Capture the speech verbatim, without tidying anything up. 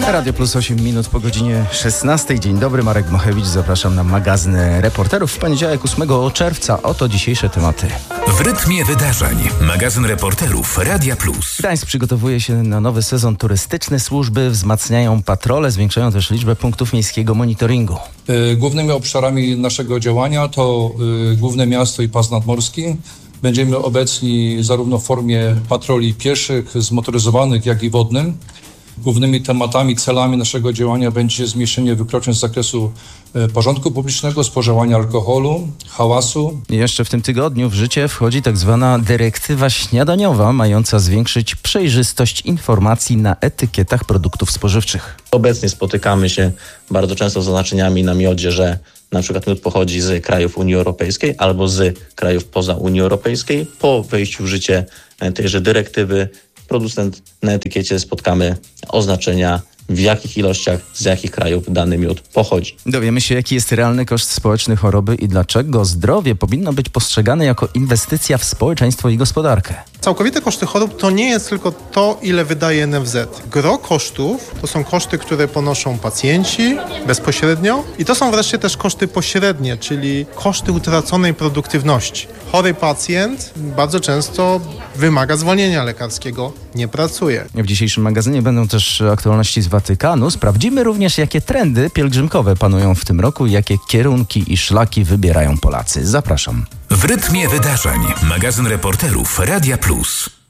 Radio Plus osiem minut po godzinie szesnastej. Dzień dobry, Marek Mochewicz. Zapraszam na magazyn Reporterów w poniedziałek ósmego czerwca. Oto dzisiejsze tematy. W rytmie wydarzeń. Magazyn Reporterów Radia Plus. Gdańsk przygotowuje się na nowy sezon turystyczny. Służby wzmacniają patrole, zwiększają też liczbę punktów miejskiego monitoringu. Głównymi obszarami naszego działania to główne miasto i pas nadmorski. Będziemy obecni zarówno w formie patroli pieszych, zmotoryzowanych, jak i wodnym. Głównymi tematami, celami naszego działania będzie zmniejszenie wykroczeń z zakresu porządku publicznego, spożywania alkoholu, hałasu. Jeszcze w tym tygodniu w życie wchodzi tak zwana dyrektywa śniadaniowa, mająca zwiększyć przejrzystość informacji na etykietach produktów spożywczych. Obecnie spotykamy się bardzo często z oznaczeniami na miodzie, że na przykład miód pochodzi z krajów Unii Europejskiej albo z krajów poza Unii Europejskiej. Po wejściu w życie tejże dyrektywy producent na etykiecie spotkamy oznaczenia, w jakich ilościach, z jakich krajów dany miód pochodzi. Dowiemy się, jaki jest realny koszt społeczny choroby i dlaczego zdrowie powinno być postrzegane jako inwestycja w społeczeństwo i gospodarkę. Całkowite koszty chorób to nie jest tylko to, ile wydaje N F Z. Gro kosztów to są koszty, które ponoszą pacjenci bezpośrednio i to są wreszcie też koszty pośrednie, czyli koszty utraconej produktywności. Chory pacjent bardzo często wymaga zwolnienia lekarskiego, nie pracuje. W dzisiejszym magazynie będą też aktualności z Watykanu. Sprawdzimy również, jakie trendy pielgrzymkowe panują w tym roku i jakie kierunki i szlaki wybierają Polacy. Zapraszam. W rytmie wydarzeń. Magazyn Reporterów Radia Plus.